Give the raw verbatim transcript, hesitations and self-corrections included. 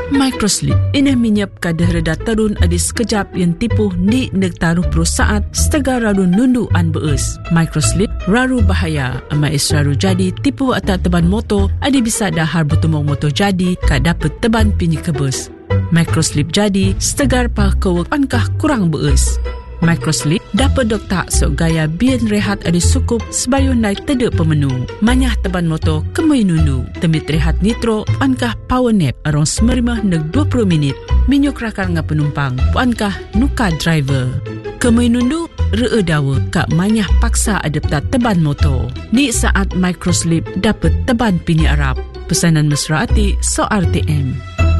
Microslip ini minyap kadar reda terun adi sekejap yang tipu ni neg taruh perusahaan setega raru nundu an beus. Microslip raru bahaya ama is raru jadi tipu atas teban motor adi bisa dahar bertumong motor jadi kak dapat teban pinyi kebus. Microslip jadi setegar pa kewek pankah kurang beus. Microslip dapat doktak sok gaya bian rehat adi sukup sebayun naik tedek pemenu. Manyah teban motor kemui nundu. Temit rehat nitro puankah power nap arong semerimah neg dua puluh minit. Minyuk rakar nga penumpang puankah nuka driver. Kemui nundu ree dawa kak manyah paksa adaptat teban motor. Ni saat Microslip dapat teban pini Arab. Pesanan mesra ati so R T M.